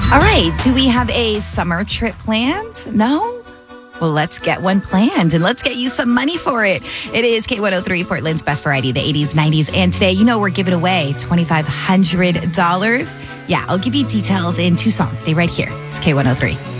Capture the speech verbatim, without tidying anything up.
All right. Do we have a summer trip planned? No? Well, let's get one planned and let's get you some money for it. It is K one oh three, Portland's best variety, the eighties, nineties. And today, you know, we're giving away twenty-five hundred dollars. Yeah, I'll give you details in two songs. Stay right here. It's K one oh three.